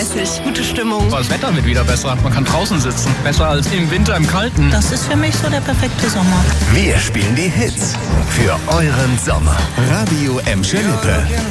zuverlässig, gute Stimmung. Das Wetter wird wieder besser. Man kann draußen sitzen. Besser als im Winter im Kalten. Das ist für mich so der perfekte Sommer. Wir spielen die Hits für euren Sommer. Radio Emscher Lippe.